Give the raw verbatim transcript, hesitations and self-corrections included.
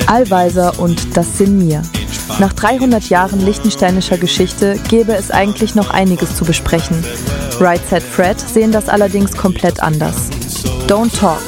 Allweiser und Das Senir. Nach dreihundert Jahren liechtensteinischer Geschichte gäbe es eigentlich noch einiges zu besprechen. Right Said Fred sehen das allerdings komplett anders. Don't Talk